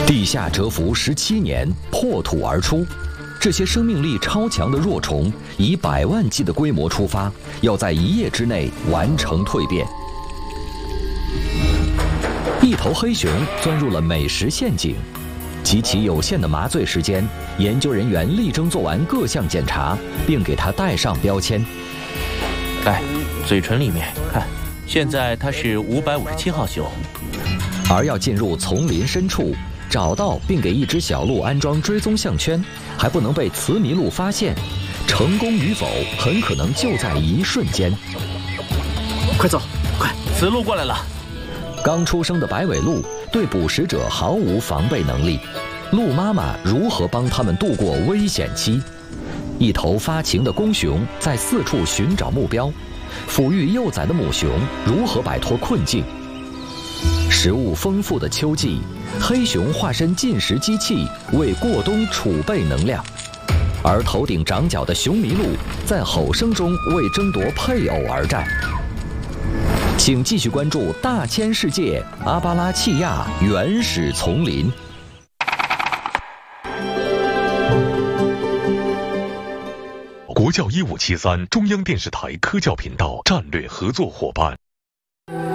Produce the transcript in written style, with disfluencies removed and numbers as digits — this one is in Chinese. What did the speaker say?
地下蛰伏17年，破土而出。这些生命力超强的弱虫，以100万计的规模出发，要在1夜之内完成蜕变。一头黑熊钻入了美食陷阱，极其有限的麻醉时间，研究人员力争做完各项检查，并给它带上标签。 来，嘴唇里面看，现在它是557号熊。 而要进入丛林深处，找到并给一只小鹿安装追踪项圈，还不能被雌麋鹿发现，成功与否很可能就在一瞬间。 快走，快！ 雌鹿过来了。 刚出生的白尾鹿对捕食者毫无防备能力，鹿妈妈如何帮它们度过危险期？一头发情的公熊在四处寻找目标，抚育幼崽的母熊如何摆脱困境？食物丰富的秋季，黑熊化身进食机器，为过冬储备能量；而头顶长角的雄麋鹿在吼声中为争夺配偶而战。请继续关注《大千世界·阿巴拉契亚原始丛林》。 国教1573中央电视台科教频道战略合作伙伴。